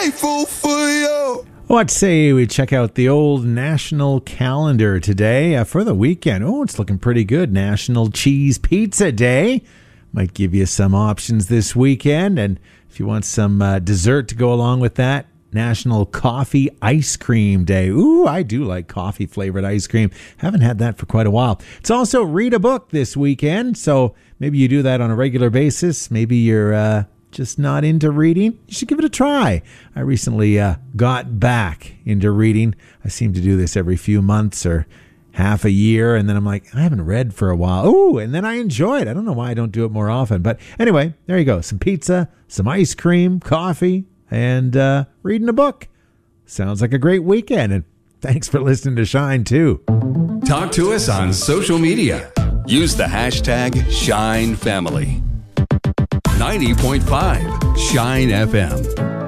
grateful for you. What say we check out the old national calendar today for the weekend? Oh, it's looking pretty good. National Cheese Pizza Day. Might give you some options this weekend. And if you want some dessert to go along with that, National Coffee Ice Cream Day. Ooh, I do like coffee flavored ice cream. Haven't had that for quite a while. It's also Read a Book this weekend. So maybe you do that on a regular basis. Maybe you're just not into reading. You should give it a try. I recently got back into reading. I seem to do this every few months or half a year, and then I'm like, I haven't read for a while. Ooh, and then I enjoy it. I don't know why I don't do it more often. But anyway, there you go. Some pizza, some ice cream, coffee, and reading a book. Sounds like a great weekend, and thanks for listening to Shine, too. Talk to us on social media. Use the hashtag ShineFamily. 90.5 Shine FM.